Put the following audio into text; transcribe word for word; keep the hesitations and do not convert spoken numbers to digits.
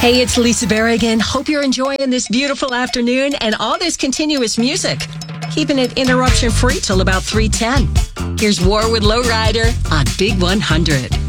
Hey, it's Lisa Berrigan. Hope you're enjoying this beautiful afternoon and all this continuous music. Keeping it interruption free till about three ten. Here's War with Lowrider on Big one hundred.